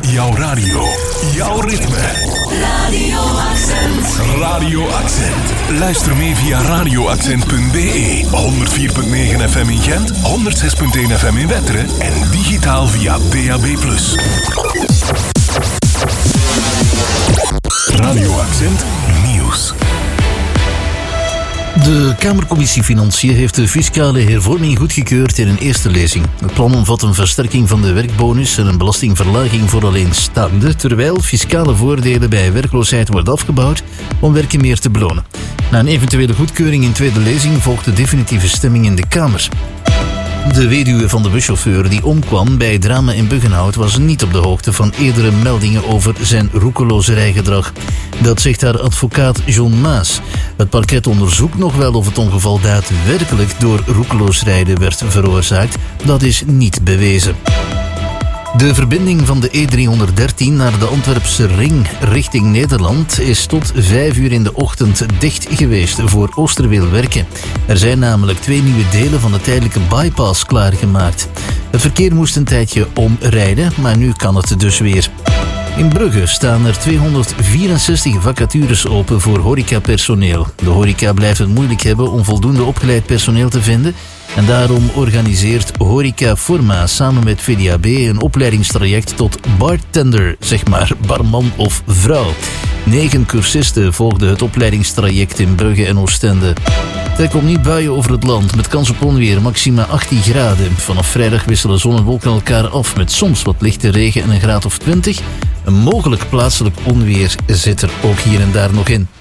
Jouw radio. Jouw ritme. Radio Accent. Radio Accent. Luister mee via radioaccent.be. 104.9 FM in Gent, 106.1 FM in Wetteren en digitaal via DAB+. Radio Accent Nieuws. De Kamercommissie Financiën heeft de fiscale hervorming goedgekeurd in een eerste lezing. Het plan omvat een versterking van de werkbonus en een belastingverlaging voor alleenstaanden, terwijl fiscale voordelen bij werkloosheid worden afgebouwd om werken meer te belonen. Na een eventuele goedkeuring in tweede lezing volgt de definitieve stemming in de Kamer. De weduwe van de buschauffeur die omkwam bij het drama in Buggenhout was niet op de hoogte van eerdere meldingen over zijn roekeloze rijgedrag. Dat zegt haar advocaat John Maas. Het parket onderzoekt nog wel of het ongeval daadwerkelijk door roekeloos rijden werd veroorzaakt. Dat is niet bewezen. De verbinding van de E313 naar de Antwerpse ring richting Nederland is tot 5 uur in de ochtend dicht geweest voor Oosterweel-Werken. Er zijn namelijk 2 nieuwe delen van de tijdelijke bypass klaargemaakt. Het verkeer moest een tijdje omrijden, maar nu kan het dus weer. In Brugge staan er 264 vacatures open voor horecapersoneel. De horeca blijft het moeilijk hebben om voldoende opgeleid personeel te vinden. En daarom organiseert Horeca Forma samen met VDAB een opleidingstraject tot bartender, zeg maar, barman of vrouw. 9 cursisten volgden het opleidingstraject in Brugge en Oostende. Er komt niet buien over het land, met kans op onweer, maxima 18 graden. Vanaf vrijdag wisselen zon en wolken elkaar af met soms wat lichte regen en een graad of 20. Een mogelijk plaatselijk onweer zit er ook hier en daar nog in.